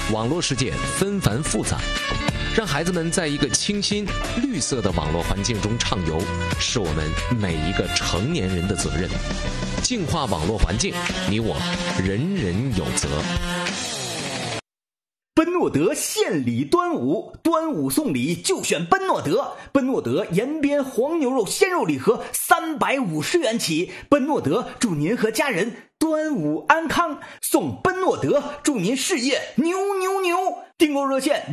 网络世界纷繁复杂，让孩子们在一个清新绿色的网络环境中畅游，是我们每一个成年人的责任。净化网络环境，你我人人有责。 奔诺德献礼端午，端午送礼就选奔诺德。奔诺德延边黄牛肉鲜肉礼盒350元起，奔诺德祝您和家人端午安康，送奔诺德祝您事业牛牛牛。订购热线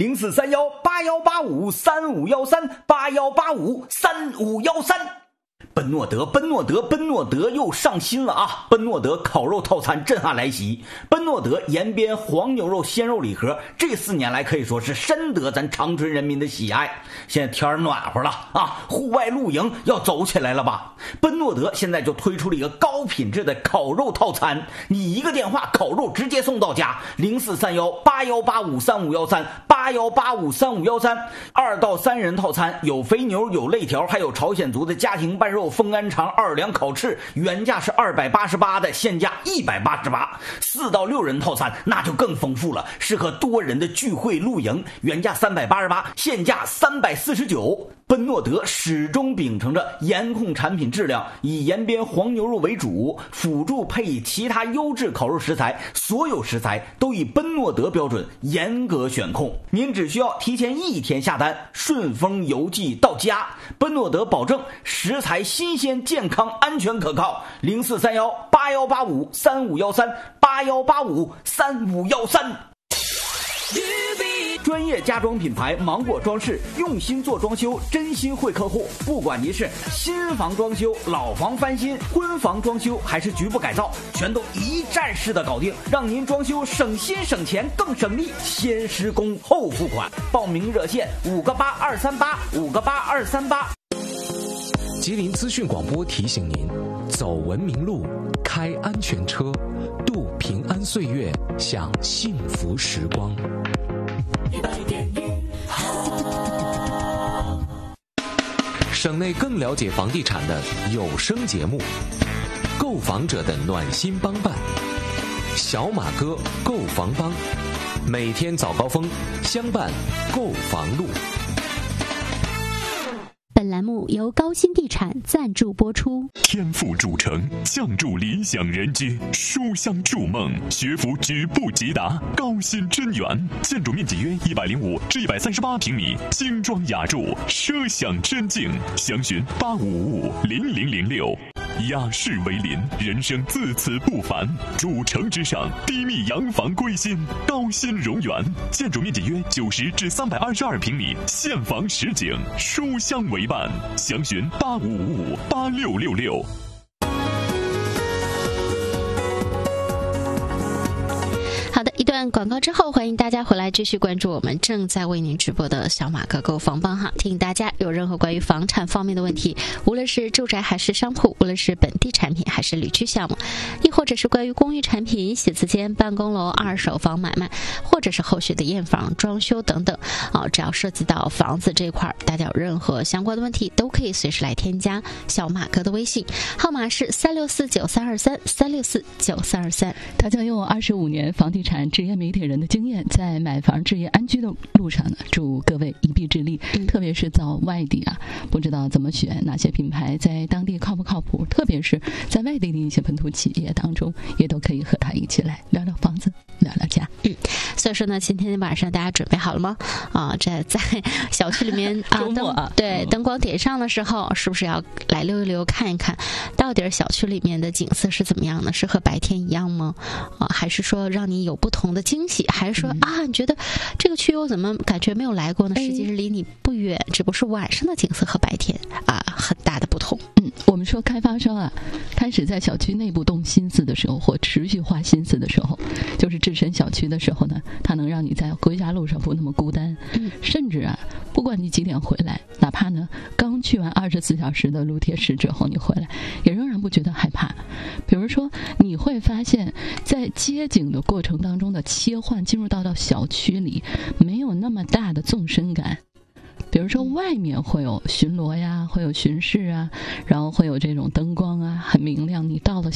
0431818513，81853513。奔诺德又上新了啊！奔诺德烤肉套餐震撼来袭，奔诺德延边黄牛肉鲜肉礼盒，这4年来可以说是深得咱长春人民的喜爱。现在天暖和了啊，户外露营要走起来了吧？奔诺德现在就推出了一个高品质的烤肉套餐，你一个电话烤肉直接送到家，043181853513，81853513，2到3人套餐有肥牛有肋条，还有朝鲜族的家庭拌肉、风干肠、2两烤翅，原价是288的，现价188。4到6人套餐那就更丰富了，适合多人的聚会露营，原价388，现价349。奔诺德始终秉承着严控产品质量，以延边黄牛肉为主，辅助配以其他优质烤肉食材，所有食材都以奔诺德标准严格选控。您只需要提前1天下单，顺丰邮寄到家。奔诺德保证食材新鲜、健康、安全可靠。043181853513，81853513。专业家装品牌芒果装饰，用心做装修，真心惠客户。不管您是新房装修、老房翻新、婚房装修还是局部改造，全都一站式的搞定，让您装修省心省钱更省力。先施工后付款，报名热线58238，58238。 吉林资讯广播提醒您：走文明路，开安全车，度平安岁月，享幸福时光。省内更了解房地产的有声节目，购房者的暖心帮办，小马哥购房帮，每天早高峰相伴购房路。 本栏目由高新地产赞助播出。 天赋主城，降筑理想人居，书香筑梦，学府举步即达。高新真园，建筑面积约105至138平米，精装雅筑，奢享真境。详询85550006。雅士为邻，人生自此不凡。主城之上，低密洋房归心。高新荣园，建筑面积约90至322平米，现房实景，书香为伴。详询85558666。 好的，一段广告之后，欢迎大家回来继续关注我们正在为您直播的小马哥购房帮哈。提醒大家，有任何关于房产方面的问题，无论是住宅还是商铺，无论是本地产品还是旅居项目，亦或者是关于公寓产品、写字间、办公楼、二手房买卖，或者是后续的验房、装修等等只要涉及到房子这一块，大家有任何相关的问题，都可以随时来添加小马哥的微信，号码是3649323，3649323。 他将用25年房地产职业媒体人的经验，在买房置业安居的路上呢，祝各位一臂之力。特别是到外地不知道怎么选，哪些品牌在当地靠不靠谱，特别是在外地的一些本土企业当中，也都可以和他一起来聊聊房子，聊聊家。 所以说呢，今天晚上大家准备好了吗？这在小区里面周末对，灯光点上的时候，是不是要来溜一溜，看一看到底小区里面的景色是怎么样的？是和白天一样吗？还是说让你有不同的惊喜？还是说你觉得这个区我怎么感觉没有来过呢？实际是离你不远，只不过是晚上的景色和白天很大的不同。 我们说开发商开始在小区内部动心思的时候，或持续花心思的时候，就是置身小区的时候呢，它能让你在回家路上不那么孤单。甚至不管你几点回来，哪怕呢刚去完24小时的撸铁式之后你回来，也仍然不觉得害怕。比如说你会发现在街景的过程当中的切换，进入到小区里没有那么大的纵深感。比如说外面会有巡逻呀，会有巡视然后会有这种灯光很明亮，你到了